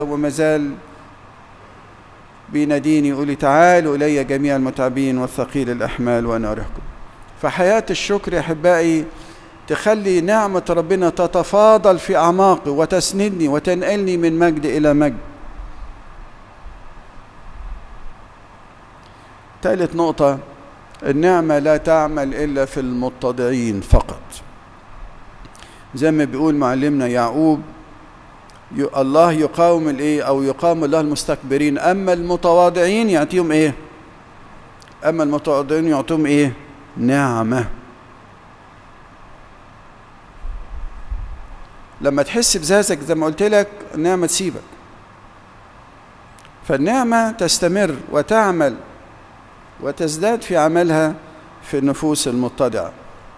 وما زال بيناديني يقول لي تعالوا إلي جميع المتعبين والثقيل الأحمال وأنا أريحكم. فحياة الشكر يا أحبائي تخلي نعمة ربنا تتفاضل في أعماقي وتسندني وتنقلني من مجد إلى مجد. ثالث نقطة، النعمة لا تعمل إلا في المتضعين فقط. زي ما بيقول معلمنا يعقوب، الله يقاوم الايه او يقاوم الله المستكبرين، اما المتواضعين يعطيهم ايه؟ اما المتواضعين يعطيهم ايه؟ نعمة. لما تحس بذاتك زي ما قلت لك النعمة تسيبك، فالنعمة تستمر وتعمل وتزداد في عملها في النفوس المتضعة.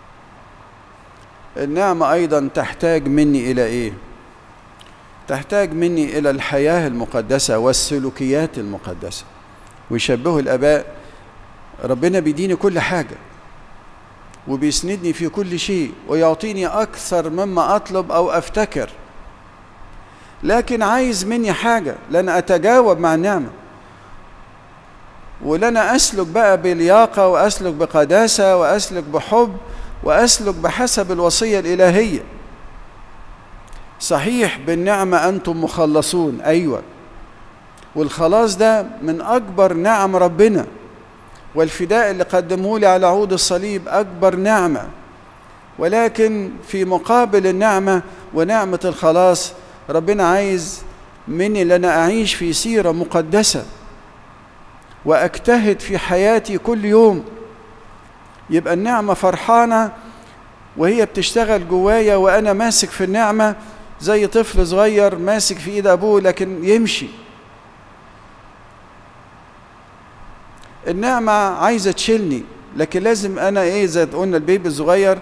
النعمة أيضا تحتاج مني إلى إيه؟ تحتاج مني إلى الحياة المقدسة والسلوكيات المقدسة. ويشبهوا الآباء ربنا بيديني كل حاجة وبيسندني في كل شيء ويعطيني أكثر مما أطلب أو أفتكر، لكن عايز مني حاجة لأن أتجاوب مع النعمة، ولأنا أسلك بقى بلياقة وأسلك بقداسة وأسلك بحب وأسلك بحسب الوصية الإلهية. صحيح بالنعمة أنتم مخلصون، أيوة، والخلاص ده من أكبر نعم ربنا، والفداء اللي قدموه لي على عود الصليب أكبر نعمة، ولكن في مقابل النعمة ونعمة الخلاص ربنا عايز مني لأنا أعيش في سيرة مقدسة وأجتهد في حياتي كل يوم. يبقى النعمة فرحانة وهي بتشتغل جوايا وأنا ماسك في النعمة زي طفل صغير ماسك في ايد ابوه لكن يمشي. النعمة عايزة تشيلني، لكن لازم انا ايه زي قلنا البيبي الصغير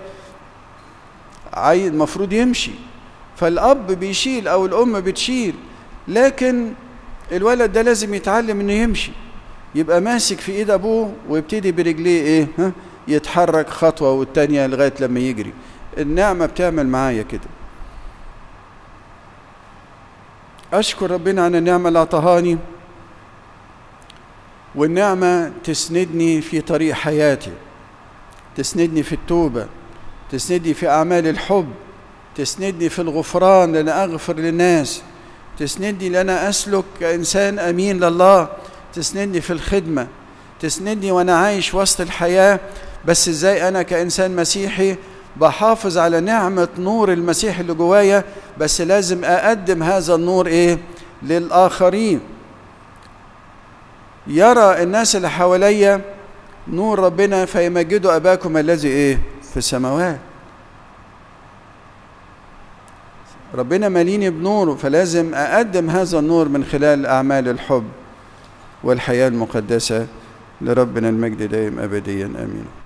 المفروض يمشي، فالاب بيشيل او الام بتشيل، لكن الولد ده لازم يتعلم انه يمشي، يبقى ماسك في ايد ابوه ويبتدي برجليه ايه يتحرك خطوة والتانية لغاية لما يجري. النعمة بتعمل معايا كده. أشكر ربنا عن النعمة اللي أعطاهاني، والنعمة تسندني في طريق حياتي، تسندني في التوبة، تسندني في أعمال الحب، تسندني في الغفران لأن أغفر للناس، تسندني لأن أسلك كإنسان أمين لله، تسندني في الخدمة، تسندني وأنا عايش وسط الحياة. بس إزاي أنا كإنسان مسيحي بحافظ على نعمة نور المسيح اللي جوايا، بس لازم أقدم هذا النور إيه؟ للآخرين. يرى الناس اللي حواليا نور ربنا فيمجدوا أباكم الذي إيه؟ في السماوات. ربنا مليني بنوره، فلازم أقدم هذا النور من خلال أعمال الحب والحياة المقدسة. لربنا المجد دائم أبديا آمين.